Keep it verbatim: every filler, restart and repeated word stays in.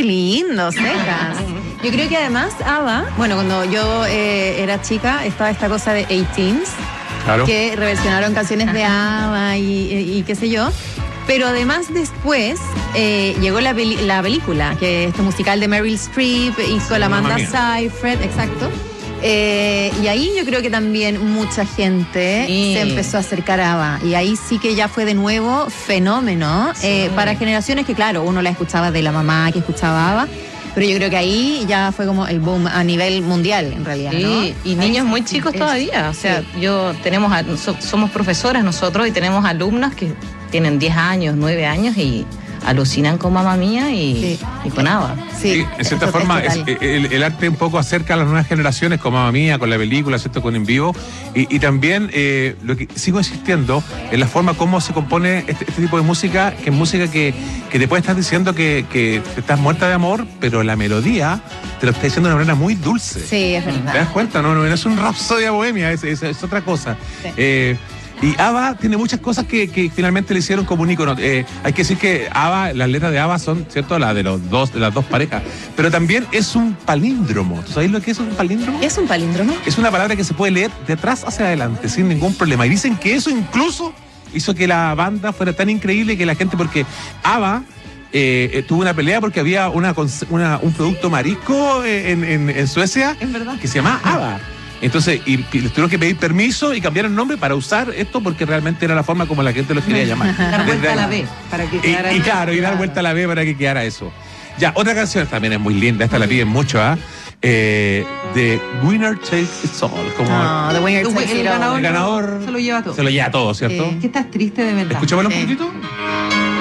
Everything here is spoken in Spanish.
qué lindo, secas. Yo creo que además ABBA, bueno, cuando yo eh, era chica, estaba esta cosa de eighteens, claro, que reversionaron canciones de ABBA y, y, y qué sé yo. Pero además después eh, llegó la, peli la película, que es este musical de Meryl Streep, hizo la Amanda Seyfried, exacto. Eh, y ahí yo creo que también mucha gente sí. se empezó a acercar a ABBA. Y ahí sí que ya fue de nuevo fenómeno sí. eh, para generaciones que, claro, uno la escuchaba de la mamá que escuchaba ABBA. Pero yo creo que ahí ya fue como el boom a nivel mundial, en realidad, sí, ¿no? Y niños muy chicos todavía. O sea, sí. yo tenemos a, so, somos profesoras nosotros y tenemos alumnos que tienen diez años, nueve años y alucinan con Mamma Mía y, sí. y con ABBA. Sí, sí, en cierta forma es, el, el arte un poco acerca a las nuevas generaciones con Mamma Mía, con la película, ¿cierto? Con en vivo. Y, y también eh, lo que sigo insistiendo en la forma como se compone este, este tipo de música, que es música que, que te puede estar diciendo que, que estás muerta de amor, pero la melodía te lo está diciendo de una manera muy dulce. Sí, es verdad. ¿Te das cuenta? No, no, no es un Rapsodia Bohemia, es, es, es otra cosa. Sí. Eh, Y ABBA tiene muchas cosas que, que finalmente le hicieron como un ícono. Eh, hay que decir que ABBA, las letras de ABBA son, ¿cierto?, las de los dos, de las dos parejas. Pero también es un palíndromo. ¿Tú sabes lo que es un palíndromo? ¿Qué es un palíndromo? Es una palabra que se puede leer de atrás hacia adelante, sin ningún problema. Y dicen que eso incluso hizo que la banda fuera tan increíble que la gente, porque ABBA eh, tuvo una pelea porque había una, una, un producto marisco en, en, en Suecia que se llama ABBA. Entonces, y, y les tuvieron que pedir permiso y cambiar el nombre para usar esto porque realmente era la forma como la gente los quería llamar. Dar vuelta a la B para que quedara. Y, y claro, y dar vuelta a la B para que quedara eso. Ya, otra canción también es muy linda, esta la piden mucho, ¿ah? ¿eh? The Winner Takes It All. Como no, The Winner Takes It All. El ganador, el ganador se lo lleva todo. Se lo lleva todo, ¿cierto? Sí. Que estás triste de verdad. Escuchémoslo sí. un poquitito.